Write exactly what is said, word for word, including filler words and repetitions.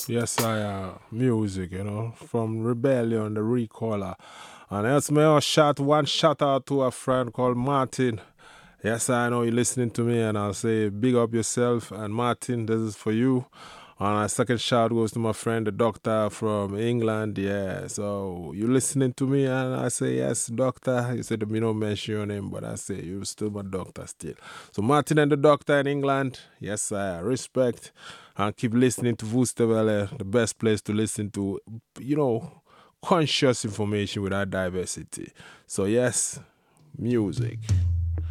Yes, I uh, music, you know, from Rebellion, the Recaller. And that's me a shot one shout out to a friend called Martin. Yes, I know you're listening to me, and I'll say big up yourself. And Martin, this is for you. And a second shout goes to my friend, the doctor from England. Yeah, so you listening to me, and I say yes, doctor. You said me don't mention your name, but I say you're still my doctor still. So Martin and the doctor in England, yes, I respect, and keep listening to Voosterwelle, the best place to listen to, you know, conscious information without diversity. So yes, music.